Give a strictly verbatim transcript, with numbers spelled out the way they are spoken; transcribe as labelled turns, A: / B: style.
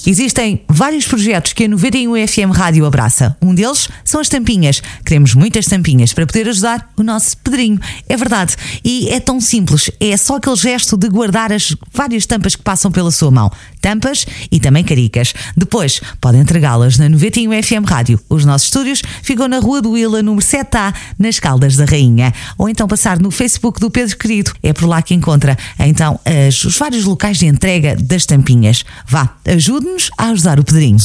A: Existem vários projetos que a noventa e um F M Rádio abraça. Um deles são as tampinhas. Queremos muitas tampinhas para poder ajudar o nosso Pedrinho. É verdade. E é tão simples. É só aquele gesto de guardar as várias tampas que passam pela sua mão. Tampas e também caricas. Depois pode entregá-las na noventa e um F M Rádio. Os nossos estúdios ficam na Rua do Willa, número sete A, nas Caldas da Rainha. Ou então passar no Facebook do Pedro Querido. É por lá que encontra então as, os vários locais de entrega das tampinhas. Vá, ajude-nos a ajudar o Pedrinho.